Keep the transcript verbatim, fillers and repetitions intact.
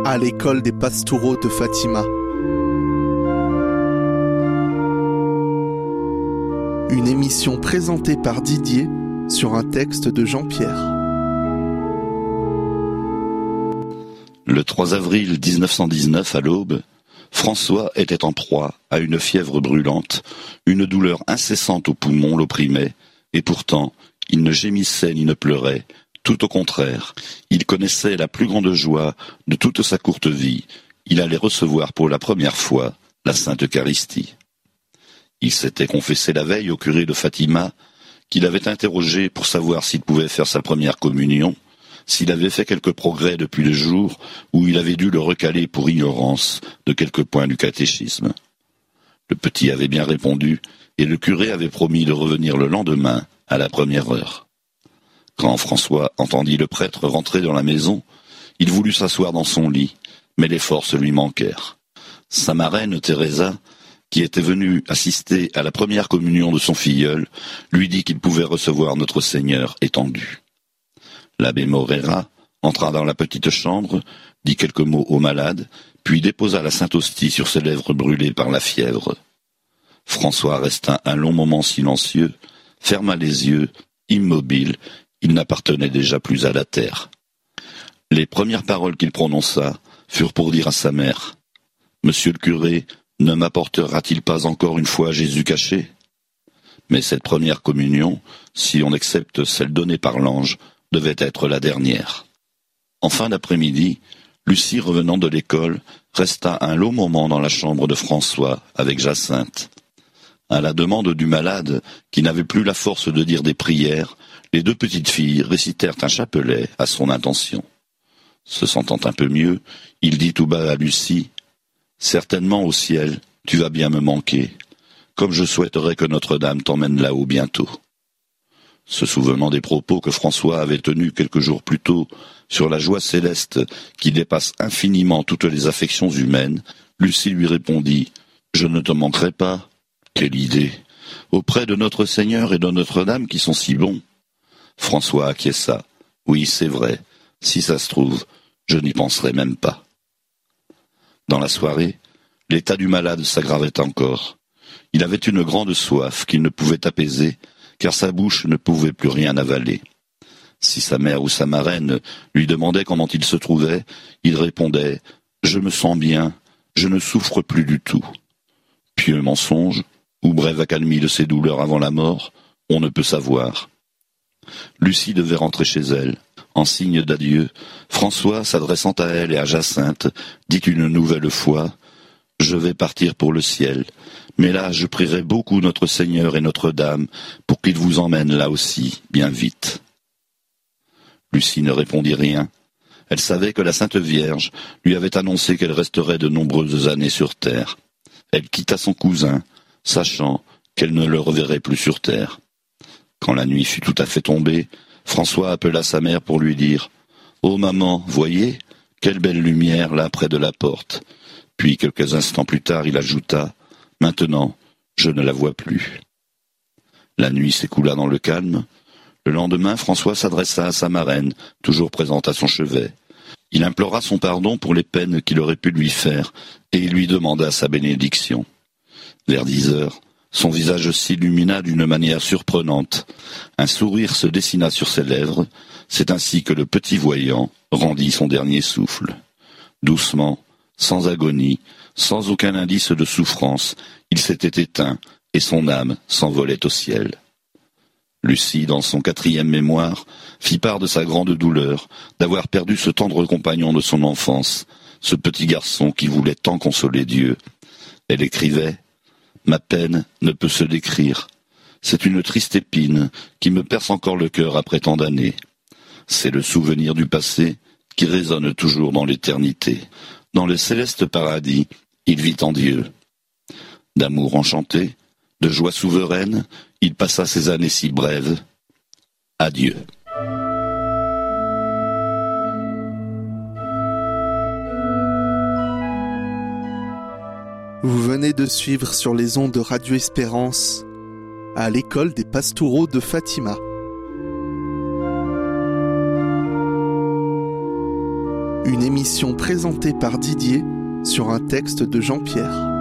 à l'école des Pastoureaux de Fatima. Une émission présentée par Didier sur un texte de Jean-Pierre. Le trois avril dix-neuf cent dix-neuf, à l'aube, François était en proie à une fièvre brûlante, une douleur incessante aux poumons l'opprimait, et pourtant, il ne gémissait ni ne pleurait. Tout au contraire, il connaissait la plus grande joie de toute sa courte vie. Il allait recevoir pour la première fois la Sainte Eucharistie. Il s'était confessé la veille au curé de Fatima, qu'il avait interrogé pour savoir s'il pouvait faire sa première communion, s'il avait fait quelques progrès depuis le jour où il avait dû le recaler pour ignorance de quelques points du catéchisme. Le petit avait bien répondu, et le curé avait promis de revenir le lendemain à la première heure. Quand François entendit le prêtre rentrer dans la maison, il voulut s'asseoir dans son lit, mais les forces lui manquèrent. Sa marraine, Teresa, qui était venue assister à la première communion de son filleul, lui dit qu'il pouvait recevoir notre Seigneur étendu. L'abbé Morera entra dans la petite chambre, dit quelques mots au malade, puis déposa la Sainte Hostie sur ses lèvres brûlées par la fièvre. François resta un long moment silencieux, ferma les yeux, immobile. Il n'appartenait déjà plus à la terre. Les premières paroles qu'il prononça furent pour dire à sa mère « Monsieur le curé, ne m'apportera-t-il pas encore une fois Jésus caché ?» Mais cette première communion, si on accepte celle donnée par l'ange, devait être la dernière. En fin d'après-midi, Lucie, revenant de l'école, resta un long moment dans la chambre de François avec Jacinthe. À la demande du malade, qui n'avait plus la force de dire des prières, les deux petites filles récitèrent un chapelet à son intention. Se sentant un peu mieux, il dit tout bas à Lucie « Certainement au ciel, tu vas bien me manquer, comme je souhaiterais que Notre-Dame t'emmène là-haut bientôt. » Se souvenant des propos que François avait tenus quelques jours plus tôt sur la joie céleste qui dépasse infiniment toutes les affections humaines, Lucie lui répondit « Je ne te manquerai pas. » Quelle idée! Auprès de notre Seigneur et de Notre-Dame qui sont si bons. François acquiesça. Oui, c'est vrai. Si ça se trouve, je n'y penserai même pas. Dans la soirée, l'état du malade s'aggravait encore. Il avait une grande soif qu'il ne pouvait apaiser, car sa bouche ne pouvait plus rien avaler. Si sa mère ou sa marraine lui demandait comment il se trouvait, il répondait « Je me sens bien, je ne souffre plus du tout. » Pieux mensonge, ou brève accalmie de ses douleurs avant la mort, on ne peut savoir. Lucie devait rentrer chez elle. En signe d'adieu, François, s'adressant à elle et à Jacinthe, dit une nouvelle fois « Je vais partir pour le ciel, mais là je prierai beaucoup notre Seigneur et Notre-Dame pour qu'ils vous emmènent là aussi, bien vite. » Lucie ne répondit rien. Elle savait que la Sainte Vierge lui avait annoncé qu'elle resterait de nombreuses années sur terre. Elle quitta son cousin, sachant qu'elle ne le reverrait plus sur terre. Quand la nuit fut tout à fait tombée, François appela sa mère pour lui dire « Oh maman, voyez, quelle belle lumière là près de la porte. » Puis quelques instants plus tard, il ajouta « Maintenant, je ne la vois plus. » La nuit s'écoula dans le calme. Le lendemain, François s'adressa à sa marraine, toujours présente à son chevet. Il implora son pardon pour les peines qu'il aurait pu lui faire, et il lui demanda sa bénédiction. Vers dix heures, son visage s'illumina d'une manière surprenante. Un sourire se dessina sur ses lèvres. C'est ainsi que le petit voyant rendit son dernier souffle. Doucement, sans agonie, sans aucun indice de souffrance, il s'était éteint et son âme s'envolait au ciel. Lucie, dans son quatrième mémoire, fit part de sa grande douleur d'avoir perdu ce tendre compagnon de son enfance, ce petit garçon qui voulait tant consoler Dieu. Elle écrivait « Ma peine ne peut se décrire. C'est une triste épine qui me perce encore le cœur après tant d'années. C'est le souvenir du passé qui résonne toujours dans l'éternité. Dans le céleste paradis, il vit en Dieu. D'amour enchanté, de joie souveraine, il passa ces années si brèves. Adieu. » Vous venez de suivre sur les ondes de Radio Espérance à l'école des Pastoureaux de Fatima. Une émission présentée par Didier sur un texte de Jean-Pierre.